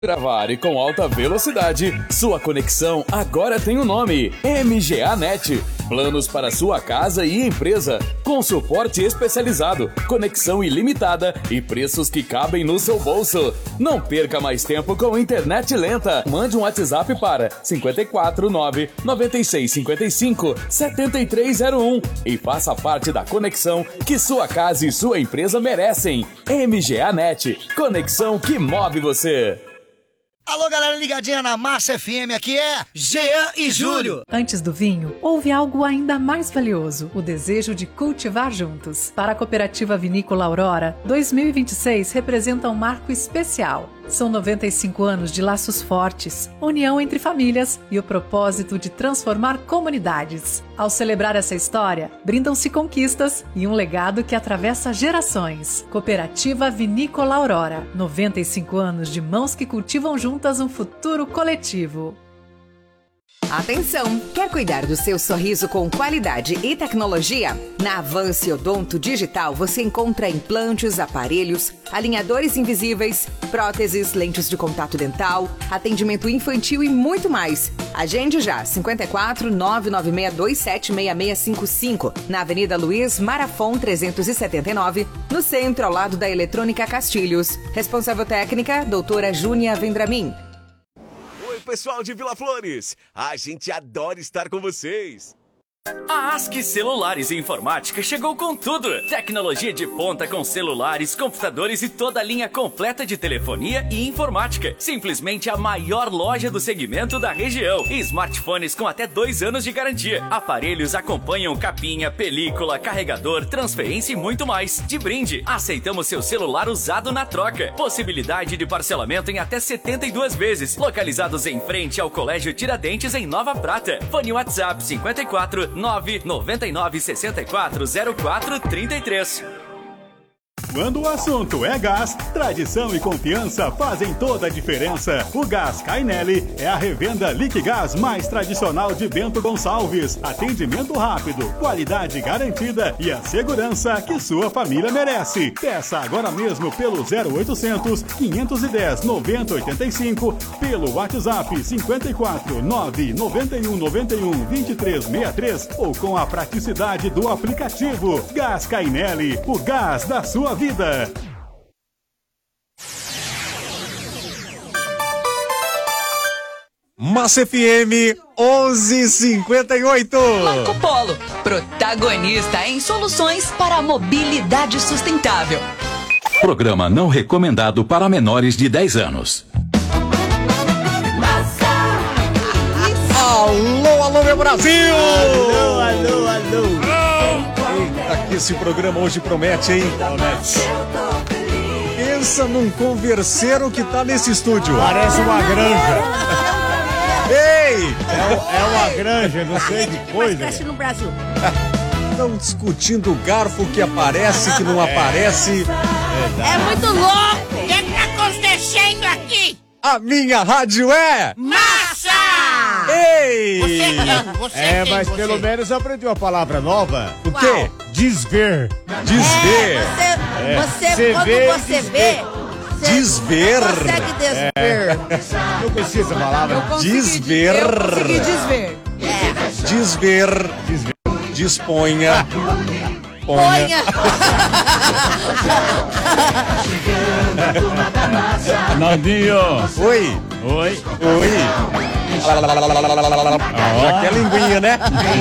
Gravar e com alta velocidade, sua conexão agora tem um nome: MGA Net. Planos para sua casa e empresa, com suporte especializado, conexão ilimitada e preços que cabem no seu bolso. Não perca mais tempo com internet lenta. Mande um WhatsApp para 549-9655-7301 e faça parte da conexão que sua casa e sua empresa merecem. MGA Net, conexão que move você. Alô, galera ligadinha na Massa FM, aqui é Jean e Júlio. Antes do vinho, houve algo ainda mais valioso, o desejo de cultivar juntos. Para a Cooperativa Vinícola Aurora, 2026 representa um marco especial. São 95 anos de laços fortes, união entre famílias e o propósito de transformar comunidades. Ao celebrar essa história, brindam-se conquistas e um legado que atravessa gerações. Cooperativa Vinícola Aurora, 95 anos de mãos que cultivam juntas um futuro coletivo. Atenção! Quer cuidar do seu sorriso com qualidade e tecnologia? Na Avance Odonto Digital você encontra implantes, aparelhos, alinhadores invisíveis, próteses, lentes de contato dental, atendimento infantil e muito mais. Agende já, 54 99627 6655, na Avenida Luiz Marafon 379, no centro, ao lado da Eletrônica Castilhos. Responsável técnica, doutora Júnia Vendramin. Pessoal de Vila Flores, a gente adora estar com vocês. A ASCII Celulares e Informática chegou com tudo. Tecnologia de ponta com celulares, computadores e toda a linha completa de telefonia e informática. Simplesmente a maior loja do segmento da região. E smartphones com até 2 anos de garantia. Aparelhos acompanham capinha, película, carregador, transferência e muito mais. De brinde, aceitamos seu celular usado na troca. Possibilidade de parcelamento em até 72 vezes. Localizados em frente ao Colégio Tiradentes, em Nova Prata. Fone WhatsApp 54 999 64 04 33. Quando o assunto é gás, tradição e confiança fazem toda a diferença. O Gás Cainelli é a revenda Liquigás mais tradicional de Bento Gonçalves. Atendimento rápido, qualidade garantida e a segurança que sua família merece. Peça agora mesmo pelo 0800 510 9085, pelo WhatsApp 54 991 91 2363 ou com a praticidade do aplicativo. Gás Cainelli, o gás da sua vida. Massa FM 1158. Marco Polo, protagonista em soluções para a mobilidade sustentável. Programa não recomendado para menores de 10 anos. Alô, alô, meu Brasil! Alô, alô, alô. Eita, que esse programa hoje promete, hein? Pensa num converseiro que tá nesse estúdio. Parece uma granja. Ei! É uma granja, não sei de coisa. No Brasil. Estão discutindo o garfo que aparece, que não aparece. É muito louco! O que tá acontecendo aqui? A minha rádio é... Massa! Ei! Mas pelo menos aprendeu uma palavra nova. O quê? Desver. Desver. Quando você vê... Desver. Você consegue desver. Não conhecia essa palavra. Desver. Eu consegui desver. Desver. Disponha. Ponha. Nandinho. Oi. Oi. Já quer linguinha, né?